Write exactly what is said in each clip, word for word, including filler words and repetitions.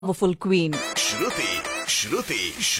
वो full queen. श्रुति श्रुति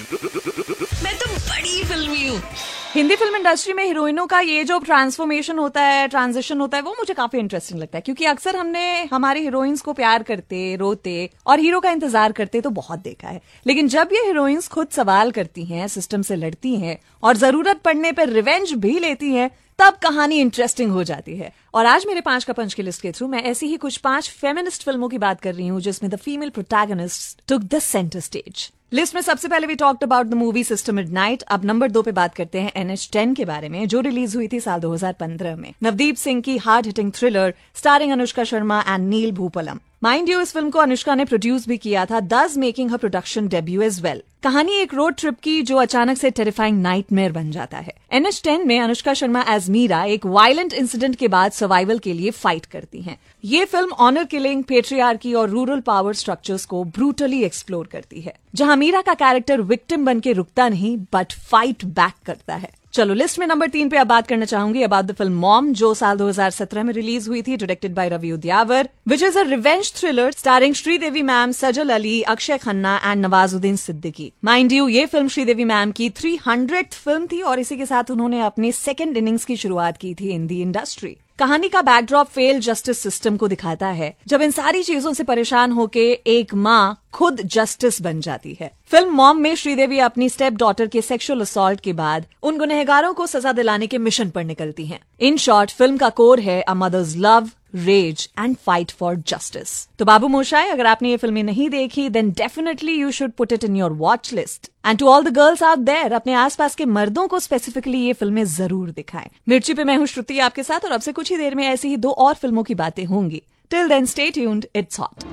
श्रुति मैं तो बड़ी फिल्मी हूँ। हिंदी फिल्म इंडस्ट्री में हीरोइनों का ये जो ट्रांसफॉर्मेशन होता है, ट्रांजिशन होता है, वो मुझे काफी इंटरेस्टिंग लगता है, क्योंकि अक्सर हमने हमारी हीरोइंस को प्यार करते, रोते और हीरो का इंतजार करते तो बहुत देखा है, लेकिन जब ये हीरोइंस खुद सवाल करती हैं, सिस्टम से लड़ती हैं और जरूरत पड़ने पर रिवेंज भी लेती हैं, तब कहानी इंटरेस्टिंग हो जाती है। और आज मेरे पांच का पंच की लिस्ट के थ्रू मैं ऐसी ही कुछ पांच फेमिनिस्ट फिल्मों की बात कर रही हूँ जिसमें the female protagonist took the centre stage. List में सबसे पहले we talked about the movie sister midnight. अब नंबर दो पे बात करते हैं एन एच टेन के बारे में, जो रिलीज हुई थी साल दो हज़ार पंद्रह में। नवदीप सिंह की hard hitting thriller starring Anushka Sharma and nil Bhoopalam. Mind you, इस फिल्म को अनुष्का ने प्रोड्यूस भी किया था, दस मेकिंग हर प्रोडक्शन डेब्यू एज वेल। कहानी एक रोड ट्रिप की जो अचानक से टेरिफाइंग नाइटमेयर बन जाता है। एन एच टेन में अनुष्का शर्मा एज मीरा एक वायलेंट इंसिडेंट के बाद सर्वाइवल के लिए फाइट करती हैं। ये फिल्म ऑनर किलिंग, पेट्रियार्की और रूरल पावर स्ट्रक्चर्स को ब्रूटली एक्सप्लोर करती है, जहां मीरा का कैरेक्टर विक्टिम बन के रुकता नहीं बट फाइट बैक करता है। चलो लिस्ट में नंबर तीन पे अब बात करना चाहूंगी अबाउट द फिल्म मॉम, जो साल दो हज़ार सत्रह में रिलीज हुई थी, directed by Ravi उद्यावर, which is a revenge thriller starring Sridevi ma'am, Sajal Ali, Akshay Khanna and Nawazuddin Siddiqui. Mind you, ये फिल्म श्रीदेवी मैम की थ्री हंड्रेड फिल्म थी और इसी के साथ उन्होंने अपनी सेकेंड इनिंग्स की शुरुआत की थी इन दी इंडस्ट्री। कहानी का बैकड्रॉप फेल जस्टिस सिस्टम को दिखाता है, जब इन सारी चीजों से परेशान होके एक माँ खुद जस्टिस बन जाती है। फिल्म मॉम में श्रीदेवी अपनी स्टेप डॉटर के सेक्सुअल असॉल्ट के बाद उन गुनहगारों को सजा दिलाने के मिशन पर निकलती हैं। इन शॉर्ट, फिल्म का कोर है अ mother's love, raise and fight for justice. तो बाबू मोशाय, अगर आपने ये फिल्में नहीं देखी then definitely you should put it in your watch list. And to all the girls out there, अपने आसपास के मर्दों को स्पेसिफिकली ये फिल्में जरूर दिखाएं। मिर्ची पे मैं हूँ श्रुति आपके साथ, और अब से कुछ ही देर में ऐसी ही दो और फिल्मों की बातें होंगी। Till then stay tuned, it's hot.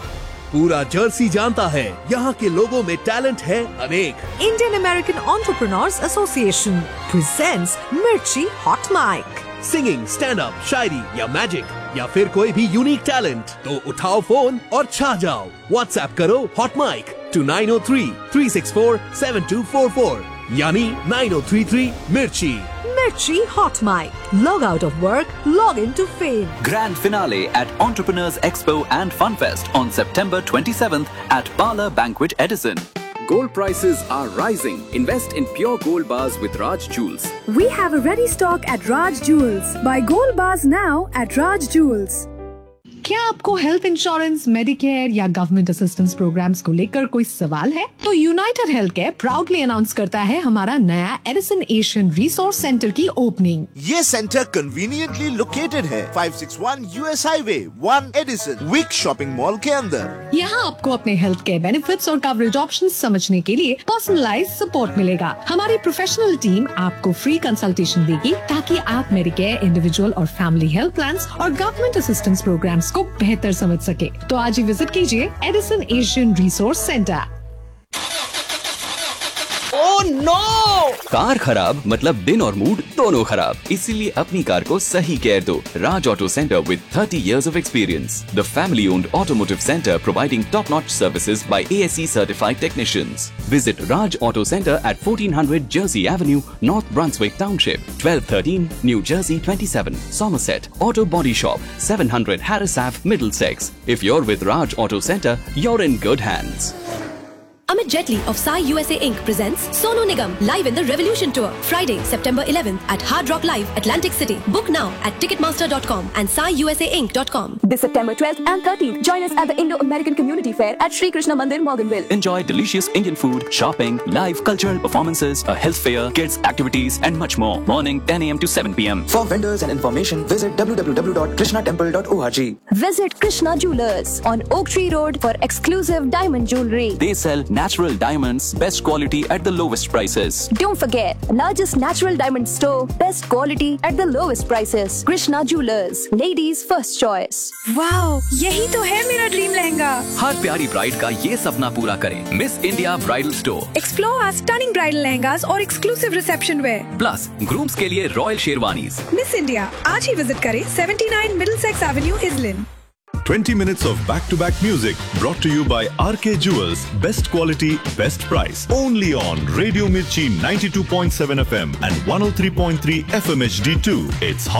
पूरा जर्सी जानता है यहाँ के लोगों में टैलेंट है अनेक। Indian American entrepreneurs association presents मिर्ची hot mic. Singing, stand up, शायरी या मैजिक या फिर कोई भी यूनिक टैलेंट, तो उठाओ फोन और छा जाओ। व्हाट्सएप करो hot mic to nine O three three six four seven to four four, यानी नाइन ओ थ्री थ्री मिर्ची। Mirchi Hot Mic. Log out of work, log into fame. Grand finale at Entrepreneurs Expo and Funfest on September twenty-seventh at Parlor Banquet Edison. Gold prices are rising. Invest in pure gold bars with Raj Jewels. We have a ready stock at Raj Jewels. Buy gold bars now at Raj Jewels. क्या आपको health insurance, Medicare या government assistance programmes को लेकर कोई सवाल है? तो United health care proudly announce करता है हमारा नया एडिसन एशियन रिसोर्स सेंटर की ओपनिंग। ये सेंटर कन्वीनियंटली लोकेटेड है five six one US highway one Edison week shopping mall के अंदर। यहाँ आपको अपने हेल्थ केयर बेनिफिट्स और कवरेज ऑप्शंस समझने के लिए पर्सनलाइज्ड सपोर्ट मिलेगा। हमारी प्रोफेशनल टीम आपको फ्री कंसल्टेशन देगी ताकि आप मेडिकेयर, इंडिविजुअल और फैमिली हेल्थ प्लान्स और गवर्नमेंट असिस्टेंस प्रोग्राम्स को बेहतर समझ सके। तो आज ही विजिट कीजिए Edison Asian resource centre. Oh no! Car खराब मतलब दिन और मूड दोनों खराब, इसीलिए अपनी कार को सही केयर दो। Raj Auto Center with thirty years of experience. The family-owned automotive center providing top-notch services by A S E certified technicians. Visit Raj Auto Center at fourteen hundred Jersey Avenue, North Brunswick Township, twelve thirteen New Jersey twenty-seven, Somerset. Auto Body Shop, seven hundred Harris Ave, Middlesex. If you're with Raj Auto Center, you're in good hands. Amit Jetli of Sai U S A Incorporated presents Sonu Nigam live in the Revolution Tour, Friday, September eleventh at Hard Rock Live, Atlantic City. Book now at ticketmaster dot com and sai u s a inc dot com. This September twelfth and thirteenth, join us at the Indo-American Community Fair at Sri Krishna Mandir, Morganville. Enjoy delicious Indian food, shopping, live cultural performances, a health fair, kids activities and much more. Morning ten a m to seven p m. For vendors and information, visit w w w dot krishna temple dot org. Visit Krishna Jewelers on Oak Tree Road for exclusive diamond jewelry. They sell natural diamonds, best quality at the lowest prices. Don't forget, largest natural diamond store, best quality at the lowest prices. Krishna Jewelers, ladies first choice. Wow, यही तो है मेरा dream lehenga. हर प्यारी bride का ये सपना पूरा करें miss India bridal store. Explore our stunning bridal lehengas और exclusive reception wear. Plus grooms के लिए रॉयल शेरवानीज। मिस इंडिया आज ही विजिट करें seventy-nine Middlesex Avenue, Islin. twenty minutes of back-to-back music brought to you by R K Jewels. Best quality, best price. Only on Radio Mirchi ninety-two point seven F M and one oh three point three F M H D two. It's hot.